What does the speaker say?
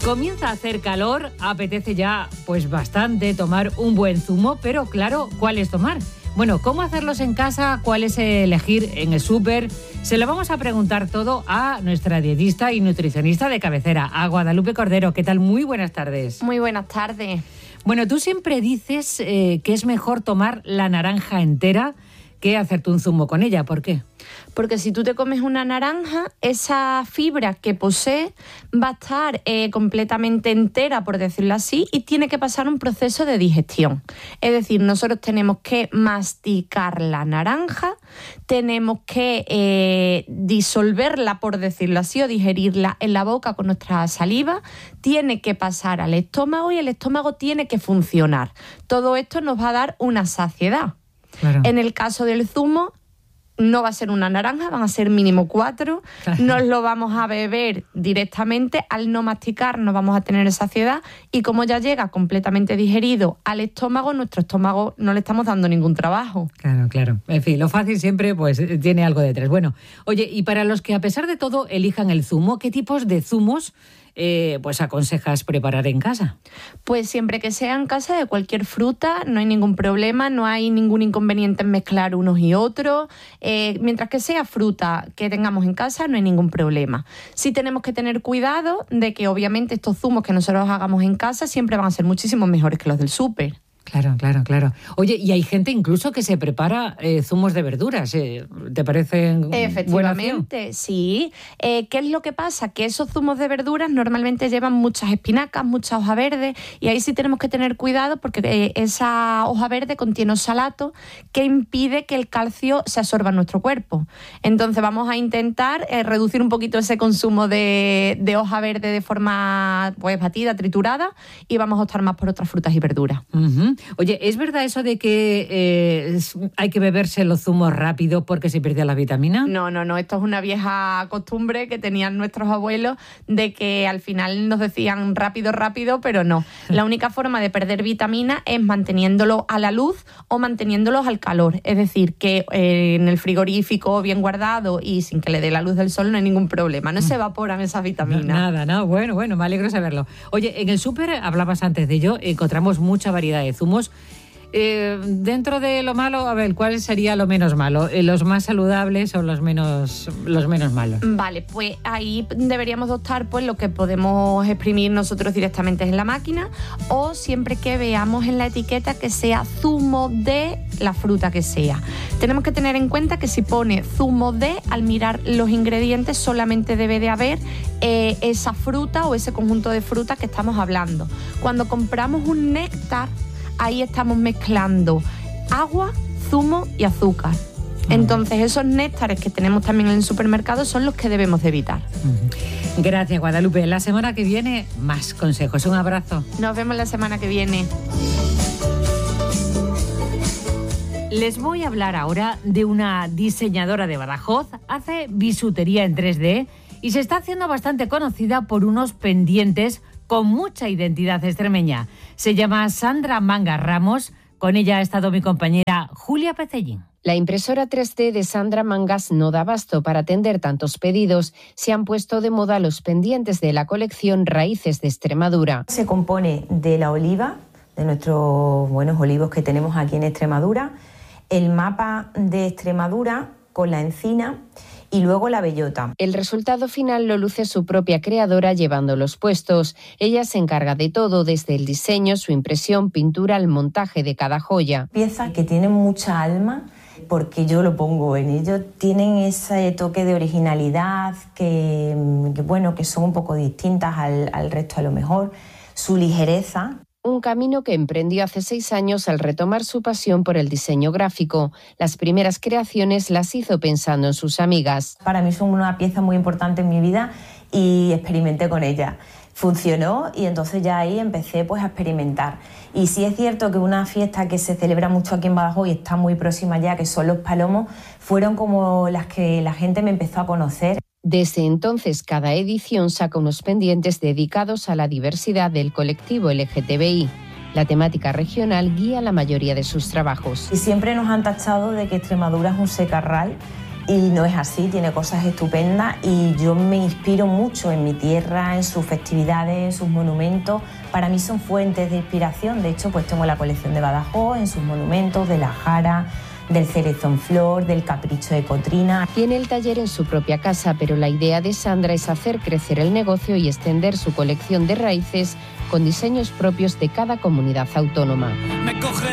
Comienza a hacer calor, apetece ya pues bastante tomar un buen zumo, pero claro, ¿cuál es tomar? Bueno, ¿cómo hacerlos en casa? ¿Cuál es elegir en el súper? Se lo vamos a preguntar todo a nuestra dietista y nutricionista de cabecera, a Guadalupe Cordero. ¿Qué tal? Muy buenas tardes. Muy buenas tardes. Bueno, tú siempre dices que es mejor tomar la naranja entera que hacerte un zumo con ella. ¿Por qué? Porque si tú te comes una naranja, esa fibra que posee va a estar completamente entera, por decirlo así, y tiene que pasar un proceso de digestión. Es decir, nosotros tenemos que masticar la naranja, tenemos que disolverla, por decirlo así, o digerirla en la boca con nuestra saliva, tiene que pasar al estómago y el estómago tiene que funcionar. Todo esto nos va a dar una saciedad. Claro. En el caso del zumo, no va a ser una naranja, van a ser mínimo 4. Nos lo vamos a beber directamente. Al no masticar no vamos a tener saciedad y como ya llega completamente digerido al estómago, nuestro estómago no le estamos dando ningún trabajo. Claro, claro. En fin, lo fácil siempre pues tiene algo detrás. Bueno, oye, y para los que a pesar de todo elijan el zumo, ¿qué tipos de zumos pues aconsejas preparar en casa? Pues siempre que sea en casa de cualquier fruta, no hay ningún problema, no hay ningún inconveniente en mezclar unos y otros. Mientras que sea fruta que tengamos en casa, no hay ningún problema. Sí tenemos que tener cuidado de que obviamente estos zumos que nosotros hagamos en casa siempre van a ser muchísimo mejores que los del súper. Claro, claro, claro. Oye, y hay gente incluso que se prepara zumos de verduras. ¿Te parecen Efectivamente, sí. ¿Qué es lo que pasa? Que esos zumos de verduras normalmente llevan muchas espinacas, mucha hoja verde, y ahí sí tenemos que tener cuidado porque esa hoja verde contiene oxalato que impide que el calcio se absorba en nuestro cuerpo. Entonces vamos a intentar reducir un poquito ese consumo de hoja verde de forma pues batida, triturada, y vamos a optar más por otras frutas y verduras. Uh-huh. Oye, ¿es verdad eso de que hay que beberse los zumos rápido porque se pierde la vitamina? No. Esto es una vieja costumbre que tenían nuestros abuelos de que al final nos decían rápido, pero no. La única forma de perder vitamina es manteniéndolo a la luz o manteniéndolos al calor. Es decir, que en el frigorífico bien guardado y sin que le dé la luz del sol no hay ningún problema. No se evaporan esas vitaminas. Nada, no. Bueno, me alegro saberlo. Oye, en el súper, hablabas antes de ello, encontramos mucha variedad de zumos. Dentro de lo malo, a ver, ¿cuál sería lo menos malo? ¿Los más saludables o los menos malos? Vale, pues ahí deberíamos optar pues lo que podemos exprimir nosotros directamente en la máquina o siempre que veamos en la etiqueta que sea zumo de la fruta que sea. Tenemos que tener en cuenta que si pone zumo de, al mirar los ingredientes solamente debe de haber esa fruta o ese conjunto de frutas que estamos hablando. Cuando compramos un néctar, ahí estamos mezclando agua, zumo y azúcar. Entonces esos néctares que tenemos también en el supermercado son los que debemos de evitar. Gracias, Guadalupe. La semana que viene, más consejos. Un abrazo. Nos vemos la semana que viene. Les voy a hablar ahora de una diseñadora de Badajoz. Hace bisutería en 3D y se está haciendo bastante conocida por unos pendientes con mucha identidad extremeña. Se llama Sandra Mangas Ramos. Con ella ha estado mi compañera Julia Pecellín. La impresora 3D de Sandra Mangas no da abasto para atender tantos pedidos. Se han puesto de moda los pendientes de la colección Raíces de Extremadura. Se compone de la oliva, de nuestros buenos olivos que tenemos aquí en Extremadura, el mapa de Extremadura con la encina y luego la bellota. El resultado final lo luce su propia creadora llevando los puestos. Ella se encarga de todo, desde el diseño, su impresión, pintura, al montaje de cada joya. Piezas que tienen mucha alma, porque yo lo pongo en ellos, tienen ese toque de originalidad que son un poco distintas al resto a lo mejor, su ligereza. Un camino que emprendió hace 6 años al retomar su pasión por el diseño gráfico. Las primeras creaciones las hizo pensando en sus amigas. Para mí son una pieza muy importante en mi vida y experimenté con ella. Funcionó y entonces ya ahí empecé pues a experimentar. Y sí es cierto que una fiesta que se celebra mucho aquí en Badajoz y está muy próxima ya, que son los Palomos, fueron como las que la gente me empezó a conocer. Desde entonces, cada edición saca unos pendientes dedicados a la diversidad del colectivo LGTBI. La temática regional guía la mayoría de sus trabajos. Y siempre nos han tachado de que Extremadura es un secarral Y no es así, tiene cosas estupendas y yo me inspiro mucho en mi tierra, en sus festividades, en sus monumentos. Para mí son fuentes de inspiración. De hecho, pues tengo la colección de Badajoz, en sus monumentos, de la Jara, del cerezo en flor, del capricho de Cotrina. Tiene el taller en su propia casa, pero la idea de Sandra es hacer crecer el negocio y extender su colección de raíces con diseños propios de cada comunidad autónoma. Me coge